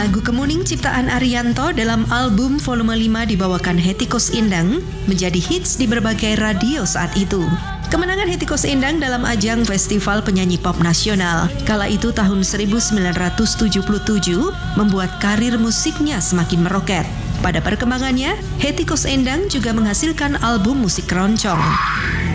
Lagu Kemuning ciptaan Ariyanto dalam album volume 5 dibawakan Hetty Koes Endang menjadi hits di berbagai radio saat itu. Kemenangan Hetty Koes Endang dalam ajang Festival Penyanyi Pop Nasional kala itu tahun 1977 membuat karir musiknya semakin meroket. Pada perkembangannya, Hetty Koes Endang juga menghasilkan album musik keroncong.